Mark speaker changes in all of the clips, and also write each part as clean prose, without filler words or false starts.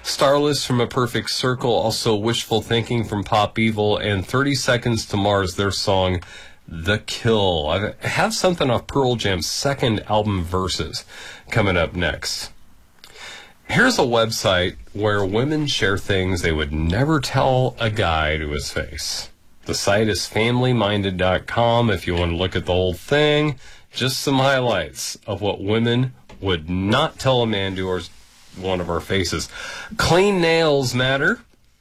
Speaker 1: Starless from A Perfect Circle, also Wishful Thinking from Pop Evil, and 30 Seconds to Mars, their song, The Kill. I have something off Pearl Jam's second album, Versus, coming up next. Here's a website where women share things they would never tell a guy to his face. The site is familyminded.com if you want to look at the whole thing. Just some highlights of what women would not tell a man to or one of our faces. Clean nails matter.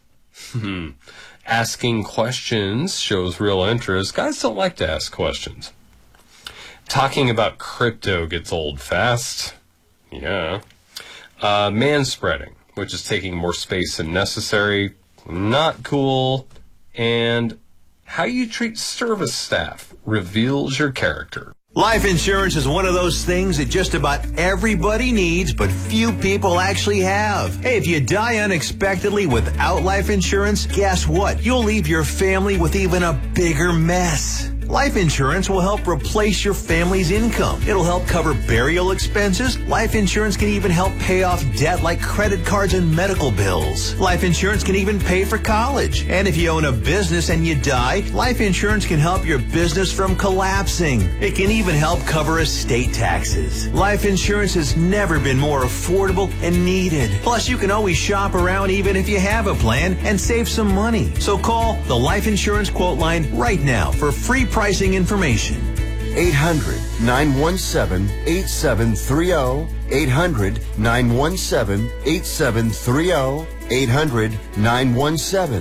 Speaker 1: Asking questions shows real interest. Guys don't like to ask questions. Talking about crypto gets old fast. Yeah. Manspreading, which is taking more space than necessary. Not cool. And how you treat service staff reveals your character.
Speaker 2: Life insurance is one of those things that just about everybody needs, but few people actually have. Hey, if you die unexpectedly without life insurance, guess what? You'll leave your family with even a bigger mess. Life insurance will help replace your family's income. It'll help cover burial expenses. Life insurance can even help pay off debt like credit cards and medical bills. Life insurance can even pay for college. And if you own a business and you die, life insurance can help your business from collapsing. It can even help cover estate taxes. Life insurance has never been more affordable and needed. Plus, you can always shop around even if you have a plan and save some money. So call the Life Insurance Quote Line right now for free pricing information.
Speaker 3: 800-917-8730. 800-917-8730. 800-917